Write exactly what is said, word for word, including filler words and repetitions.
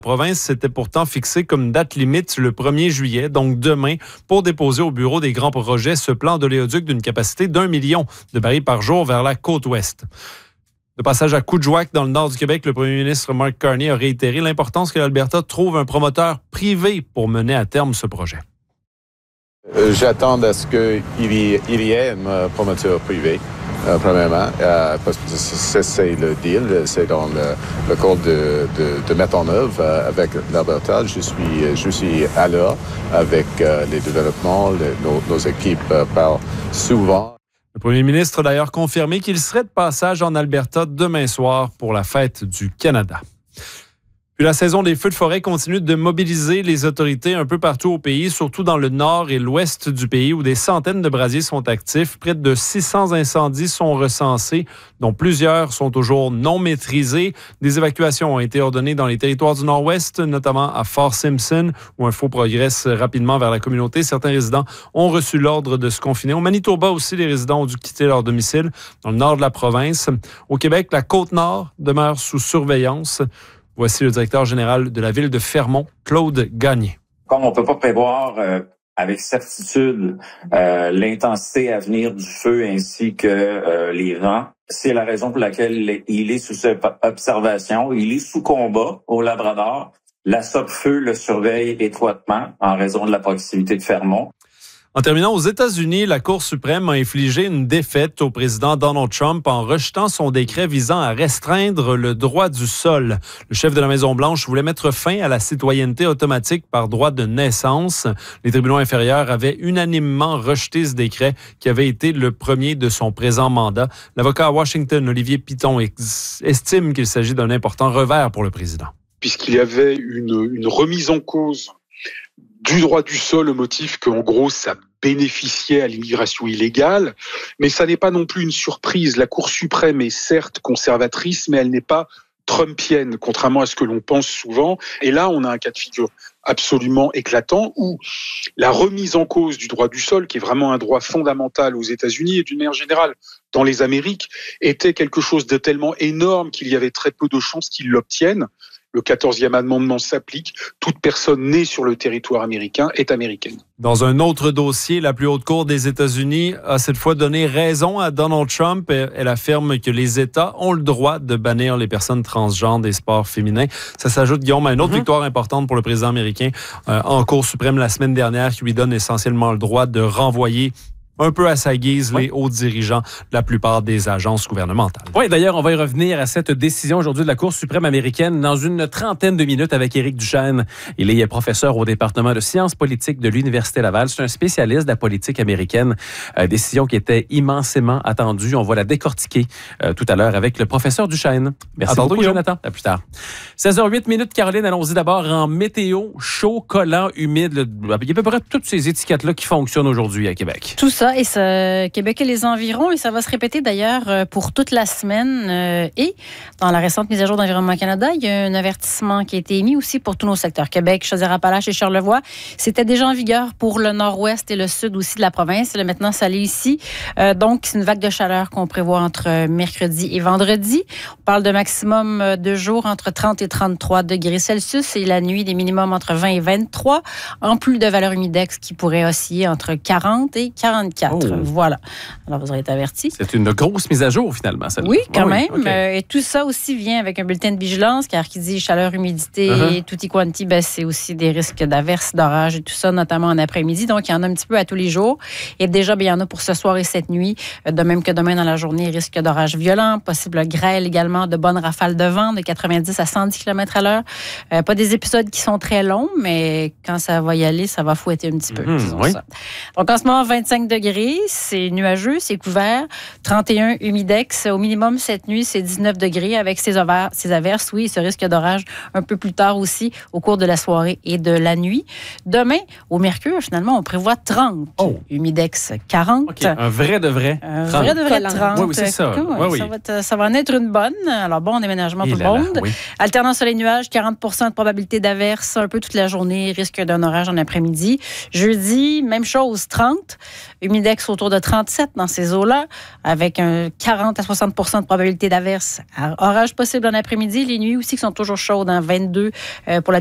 La province s'était pourtant fixée comme date limite le premier juillet, donc demain, pour déposer au bureau des grands projets ce plan d'oléoduc d'une capacité d'un million de barils par jour vers la côte ouest. De passage à Coudjouac, dans le nord du Québec, le premier ministre Mark Carney a réitéré l'importance que l'Alberta trouve un promoteur privé pour mener à terme ce projet. Euh, j'attends à ce qu'il y, il y ait un promoteur privé. Euh, premièrement, euh, parce que c'est, c'est le deal, c'est dans le, le code de, de, de mettre en œuvre euh, avec l'Alberta. Je suis, je suis à l'heure avec euh, les développements, les, nos, nos équipes euh, parlent souvent. Le premier ministre a d'ailleurs confirmé qu'il serait de passage en Alberta demain soir pour la fête du Canada. Puis la saison des feux de forêt continue de mobiliser les autorités un peu partout au pays, surtout dans le nord et l'ouest du pays où des centaines de brasiers sont actifs. Près de six cents incendies sont recensés, dont plusieurs sont toujours non maîtrisés. Des évacuations ont été ordonnées dans les territoires du nord-ouest, notamment à Fort Simpson, où un feu progresse rapidement vers la communauté. Certains résidents ont reçu l'ordre de se confiner. Au Manitoba aussi, les résidents ont dû quitter leur domicile dans le nord de la province. Au Québec, la Côte-Nord demeure sous surveillance. Voici le directeur général de la ville de Fermont, Claude Gagné. Comme on ne peut pas prévoir euh, avec certitude euh, l'intensité à venir du feu ainsi que euh, les vents, c'est la raison pour laquelle il est sous observation. Il est sous combat au Labrador. La Sopfeu le surveille étroitement en raison de la proximité de Fermont. En terminant, aux États-Unis, la Cour suprême a infligé une défaite au président Donald Trump en rejetant son décret visant à restreindre le droit du sol. Le chef de la Maison-Blanche voulait mettre fin à la citoyenneté automatique par droit de naissance. Les tribunaux inférieurs avaient unanimement rejeté ce décret qui avait été le premier de son présent mandat. L'avocat à Washington, Olivier Piton, ex- estime qu'il s'agit d'un important revers pour le président. Puisqu'il y avait une, une remise en cause du droit du sol au motif qu'en gros, ça bénéficiait à l'immigration illégale. Mais ça n'est pas non plus une surprise. La Cour suprême est certes conservatrice, mais elle n'est pas trumpienne, contrairement à ce que l'on pense souvent. Et là, on a un cas de figure absolument éclatant où la remise en cause du droit du sol, qui est vraiment un droit fondamental aux États-Unis et d'une manière générale dans les Amériques, était quelque chose de tellement énorme qu'il y avait très peu de chances qu'ils l'obtiennent. Le quatorzième amendement s'applique. Toute personne née sur le territoire américain est américaine. Dans un autre dossier, la plus haute cour des États-Unis a cette fois donné raison à Donald Trump. Elle affirme que les États ont le droit de bannir les personnes transgenres des sports féminins. Ça s'ajoute, Guillaume, à une autre mm-hmm. victoire importante pour le président américain euh, en Cour suprême la semaine dernière qui lui donne essentiellement le droit de renvoyer un peu à sa guise, oui. les hauts dirigeants de la plupart des agences gouvernementales. Oui, d'ailleurs, on va y revenir à cette décision aujourd'hui de la Cour suprême américaine dans une trentaine de minutes avec Éric Duchesne. Il est professeur au département de sciences politiques de l'Université Laval. C'est un spécialiste de la politique américaine. Euh, décision qui était immensément attendue. On va la décortiquer euh, tout à l'heure avec le professeur Duchesne. Merci à beaucoup, tantôt, Jonathan. À plus tard. seize heures huit minutes, Caroline. Allons-y d'abord en météo, chaud, collant, humide. Le... Il y a à peu près toutes ces étiquettes-là qui fonctionnent aujourd'hui à Québec. Tout ça. Et ça, Québec et les environs, et ça va se répéter d'ailleurs pour toute la semaine. Euh, et dans la récente mise à jour d'Environnement Canada, il y a un avertissement qui a été émis aussi pour tous nos secteurs. Québec, Chaudière-Appalaches et Charlevoix. C'était déjà en vigueur pour le nord-ouest et le sud aussi de la province. Là, maintenant, ça l'est ici. Euh, donc, c'est une vague de chaleur qu'on prévoit entre mercredi et vendredi. On parle de maximum de jours entre trente et trente-trois degrés Celsius et la nuit des minimums entre vingt et vingt-trois, en plus de valeurs humidex qui pourraient osciller entre quarante et quarante-quatre. Oh. Voilà. Alors, vous aurez été avertis. C'est une grosse mise à jour, finalement. Celle-là. Oui, quand oui, même. Okay. Euh, et tout ça aussi vient avec un bulletin de vigilance, car qui dit chaleur, humidité, uh-huh. tutti quanti, ben, c'est aussi des risques d'averses, d'orages et tout ça, notamment en après-midi. Donc, il y en a un petit peu à tous les jours. Et déjà, ben, il y en a pour ce soir et cette nuit. De même que demain dans la journée, risque d'orages violents, possible grêle également, de bonnes rafales de vent de quatre-vingt-dix à cent dix kilomètres à l'heure. Euh, pas des épisodes qui sont très longs, mais quand ça va y aller, ça va fouetter un petit peu. Mmh, oui. Ça. Donc, en ce moment, vingt-cinq degrés. C'est nuageux, c'est couvert. trente et un humidex. Au minimum, cette nuit, c'est dix-neuf degrés avec ces, over- ces averses. Oui, ce risque d'orage un peu plus tard aussi au cours de la soirée et de la nuit. Demain, au Mercure, finalement, on prévoit trente. Oh. Humidex quarante. Okay. Un vrai de vrai. Un trente. Vrai de vrai trente. Oui, oui, c'est ça. Oui, oui, oui. Ça, va te, ça va en être une bonne. Alors, bon déménagement tout le monde. Oui. Alternant soleil nuages, quarante pour cent de probabilité d'averse un peu toute la journée. Risque d'un orage en après-midi. Jeudi, même chose, trente. Humidité l'humidex autour de trente-sept dans ces eaux-là, avec un quarante à soixante pour cent de probabilité d'averse. Orage possible en après-midi. Les nuits aussi qui sont toujours chaudes, hein, vingt-deux euh, pour la